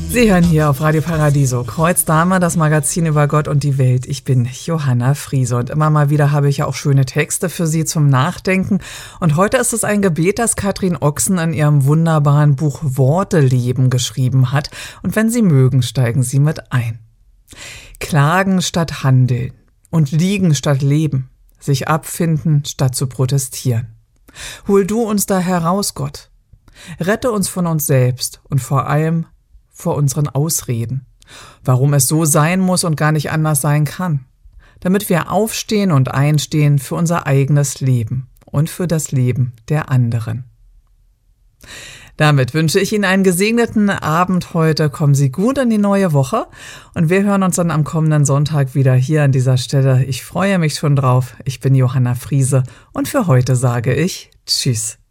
Sie hören hier auf Radio Paradiso Kreuzdame, das Magazin über Gott und die Welt. Ich bin Johanna Friese und immer mal wieder habe ich ja auch schöne Texte für Sie zum Nachdenken. Und heute ist es ein Gebet, das Katrin Ochsen in ihrem wunderbaren Buch Worte leben geschrieben hat. Und wenn Sie mögen, steigen Sie mit ein. Klagen statt handeln und liegen statt leben, sich abfinden statt zu protestieren. Hol du uns da heraus, Gott. Rette uns von uns selbst und vor allem vor unseren Ausreden, warum es so sein muss und gar nicht anders sein kann, damit wir aufstehen und einstehen für unser eigenes Leben und für das Leben der anderen. Damit wünsche ich Ihnen einen gesegneten Abend heute. Kommen Sie gut in die neue Woche und wir hören uns dann am kommenden Sonntag wieder hier an dieser Stelle. Ich freue mich schon drauf. Ich bin Johanna Friese und für heute sage ich Tschüss.